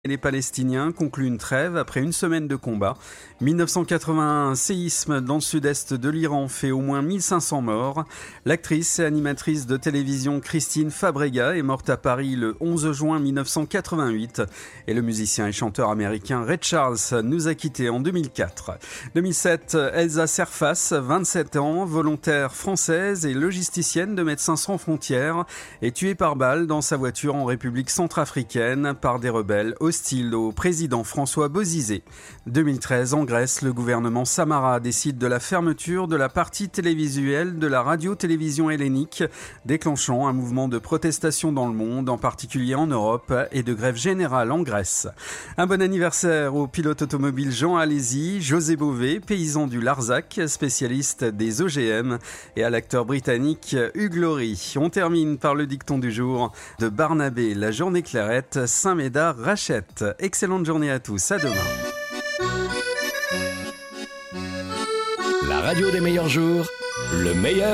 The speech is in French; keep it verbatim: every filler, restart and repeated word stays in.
Et les Palestiniens concluent une trêve après une semaine de combat. mille neuf cent quatre-vingt-un, un séisme dans le sud-est de l'Iran fait au moins mille cinq cents morts. L'actrice et animatrice de télévision Christine Fabrega est morte à Paris le onze juin mille neuf cent quatre-vingt-huit. Et le musicien et chanteur américain Ray Charles nous a quittés en deux mille quatre. deux mille sept, Elsa Serfas, vingt-sept ans, volontaire française et logisticienne de Médecins sans frontières, est tuée par balle dans sa voiture en République centrafricaine par des rebelles hostile au président François Bozizé. deux mille treize, en Grèce, le gouvernement Samara décide de la fermeture de la partie télévisuelle de la radio-télévision hellénique, déclenchant un mouvement de protestation dans le monde, en particulier en Europe, et de grève générale en Grèce. Un bon anniversaire au pilote automobile Jean Alesi, José Bové, paysan du Larzac, spécialiste des O G M, et à l'acteur britannique Hugh Laurie. On termine par le dicton du jour de Barnabé, la journée clairette, Saint-Médard, Rachette. Excellente journée à tous, à demain. La radio des meilleurs jours, le meilleur